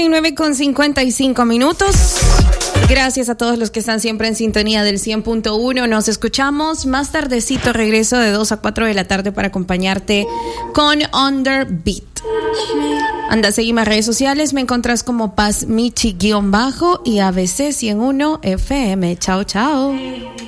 9:55. Gracias a todos los que están siempre en sintonía del 100.1. Nos escuchamos más tardecito. Regreso de 2 a 4 de la tarde para acompañarte con Underbeat. Anda, seguime en redes sociales. Me encontrás como Paz Michi_ y ABC 101 FM. Chao, chao.